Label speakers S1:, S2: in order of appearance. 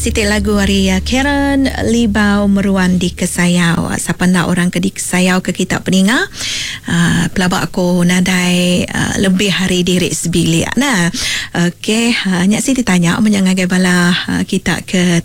S1: Siti lagu hari Karen Libau Meruan di Kesayau. Siapa nak orang ke di Kesayau ke kita peninga. Pelabak aku nadai lebih hari diri sebilik. Nah, okey, Nyak Siti tanya menyangai bala kita ke